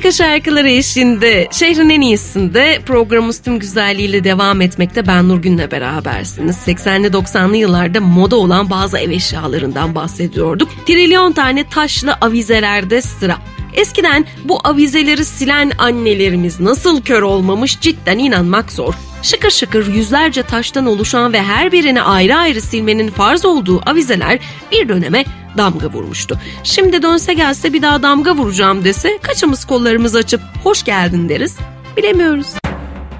Harika şarkıları eşliğinde şehrin en iyisinde programımız tüm güzelliğiyle devam etmekte. Ben Nurgün'le berabersiniz. 80'li 90'lı yıllarda moda olan bazı ev eşyalarından bahsediyorduk. Trilyon tane taşlı avizelerde sıra. Eskiden bu avizeleri silen annelerimiz nasıl kör olmamış cidden inanmak zor. Şıkır şıkır yüzlerce taştan oluşan ve her birini ayrı ayrı silmenin farz olduğu avizeler bir döneme damga vurmuştu. Şimdi dönse gelse bir daha damga vuracağım dese kaçımız kollarımızı açıp hoş geldin deriz bilemiyoruz.